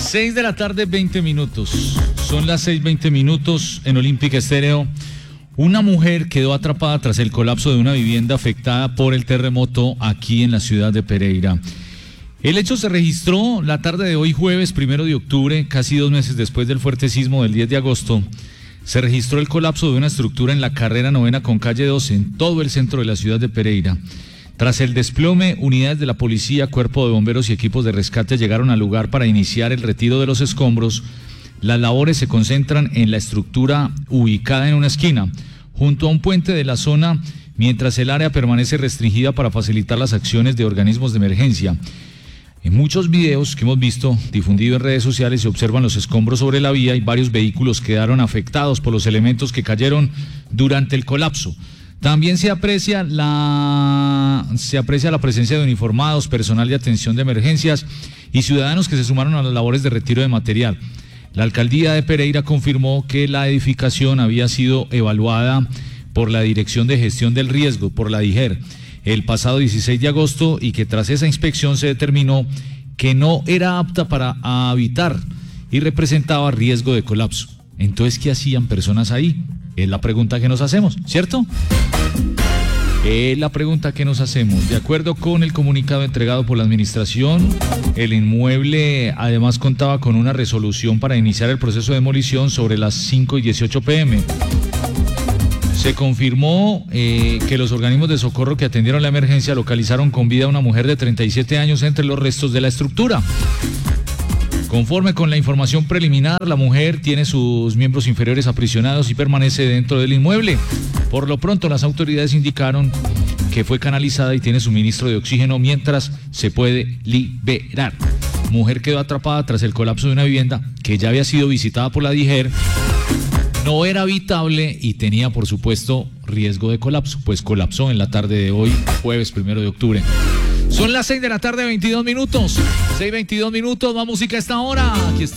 6 de la tarde, 20 minutos. Son las 6:20 minutos en Olímpica Estéreo. Una mujer quedó atrapada tras el colapso de una vivienda afectada por el terremoto aquí en la ciudad de Pereira. El hecho se registró la tarde de hoy, jueves 1 de octubre, casi 2 meses después del fuerte sismo del 10 de agosto. Se registró el colapso de una estructura en la carrera 9 con calle 12, en todo el centro de la ciudad de Pereira. Tras el desplome, unidades de la policía, cuerpo de bomberos y equipos de rescate llegaron al lugar para iniciar el retiro de los escombros. Las labores se concentran en la estructura ubicada en una esquina, junto a un puente de la zona, mientras el área permanece restringida para facilitar las acciones de organismos de emergencia. En muchos videos que hemos visto difundidos en redes sociales se observan los escombros sobre la vía y varios vehículos quedaron afectados por los elementos que cayeron durante el colapso. También se aprecia la presencia de uniformados, personal de atención de emergencias y ciudadanos que se sumaron a las labores de retiro de material. La alcaldía de Pereira confirmó que la edificación había sido evaluada por la Dirección de Gestión del Riesgo, por la DIGER, el pasado 16 de agosto y que tras esa inspección se determinó que no era apta para habitar y representaba riesgo de colapso. Entonces, ¿qué hacían personas ahí? Es la pregunta que nos hacemos, ¿cierto? Es la pregunta que nos hacemos. De acuerdo con el comunicado entregado por la administración, el inmueble además contaba con una resolución para iniciar el proceso de demolición sobre las 5:18 p.m. Se confirmó que los organismos de socorro que atendieron la emergencia localizaron con vida a una mujer de 37 años entre los restos de la estructura. Conforme con la información preliminar, la mujer tiene sus miembros inferiores aprisionados y permanece dentro del inmueble. Por lo pronto, las autoridades indicaron que fue canalizada y tiene suministro de oxígeno mientras se puede liberar. Mujer quedó atrapada tras el colapso de una vivienda que ya había sido visitada por la DIGER. No era habitable y tenía, por supuesto, riesgo de colapso, pues colapsó en la tarde de hoy, jueves 1 de octubre. Son las 6 de la tarde, 22 minutos. 6:22 minutos, más música a esta hora. Aquí está.